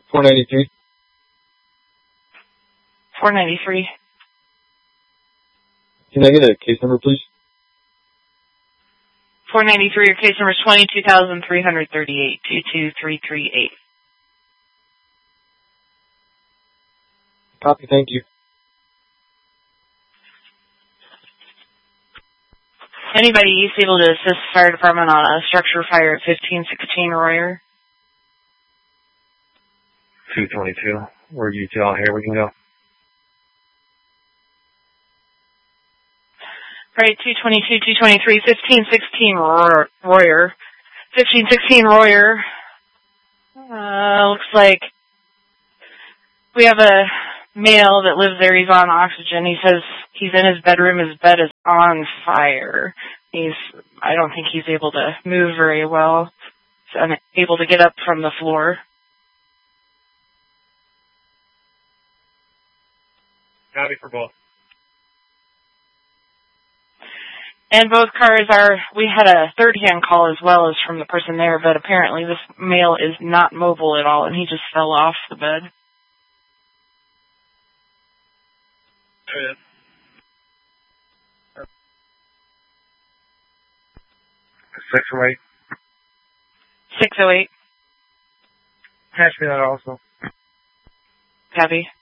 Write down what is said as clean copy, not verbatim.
493. 493. Can I get a case number, please? 493, your case number is 22,338, 22338. Copy, thank you. Anybody East able to assist fire department on a structure fire at 1516 Royer? 222. We're UTL here. We can go. Right, 222, 223, 1516 Royer. 1516 Royer. Looks like we have a male that lives there. He's on oxygen. He says he's in his bedroom. His bed is on fire. I don't think he's able to move very well. He's unable to get up from the floor. Copy for both. And both cars we had a third-hand call as well as from the person there, but apparently this male is not mobile at all, and he just fell off the bed. Yeah. 608. 608. Patch me that also. Copy.